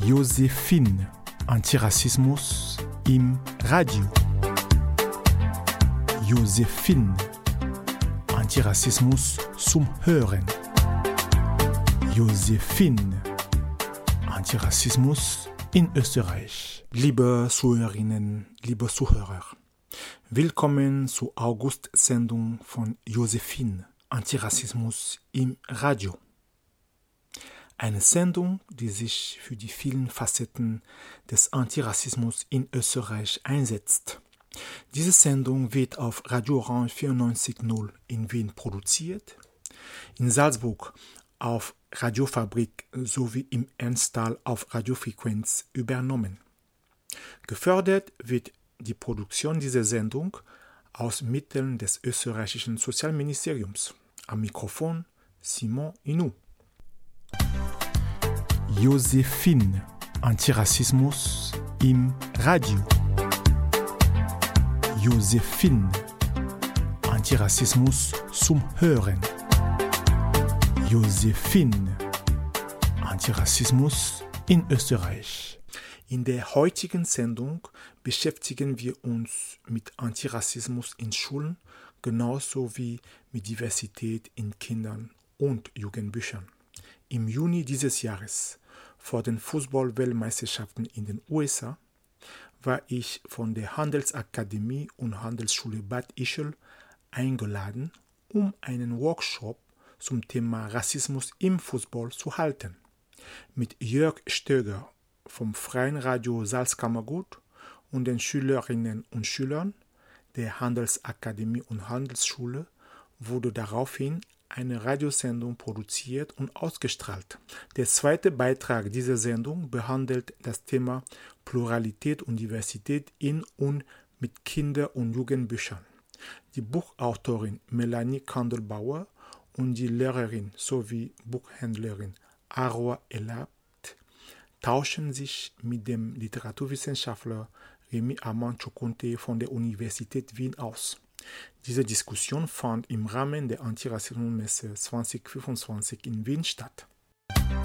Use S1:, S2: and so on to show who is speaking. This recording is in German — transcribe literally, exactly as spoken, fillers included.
S1: Josephine, Antirassismus im Radio. Josephine, Antirassismus zum Hören. Josephine, Antirassismus in Österreich. Liebe Zuhörerinnen, liebe Zuhörer, willkommen zur August-Sendung von Josephine, Antirassismus im Radio. Eine Sendung, die sich für die vielen Facetten des Antirassismus in Österreich einsetzt. Diese Sendung wird auf Radio Orange vierundneunzig Komma null in Wien produziert, in Salzburg auf Radiofabrik sowie im Ernsthal auf Radiofrequenz übernommen. Gefördert wird die Produktion dieser Sendung aus Mitteln des österreichischen Sozialministeriums. Am Mikrofon Simon Inou. Josephine, Antirassismus im Radio. Josephine, Antirassismus zum Hören. Josephine, Antirassismus in Österreich. In der heutigen Sendung beschäftigen wir uns mit Antirassismus in Schulen, genauso wie mit Diversität in Kindern und Jugendbüchern. Im Juni dieses Jahres, vor den Fußball-Weltmeisterschaften in den U S A, war ich von der Handelsakademie und Handelsschule Bad Ischl eingeladen, um einen Workshop zum Thema Rassismus im Fußball zu halten. Mit Jörg Stöger vom Freien Radio Salzkammergut und den Schülerinnen und Schülern der Handelsakademie und Handelsschule wurde daraufhin eine Radiosendung produziert und ausgestrahlt. Der zweite Beitrag dieser Sendung behandelt das Thema Pluralität und Diversität in und mit Kinder- und Jugendbüchern. Die Buchautorin Melanie Kandelbauer und die Lehrerin sowie Buchhändlerin Arwa Elabt tauschen sich mit dem Literaturwissenschaftler Remy Armand-Chokonte von der Universität Wien aus. Diese Diskussion fand im Rahmen der Antirassismus-Messe zwanzig fünfundzwanzig in Wien statt.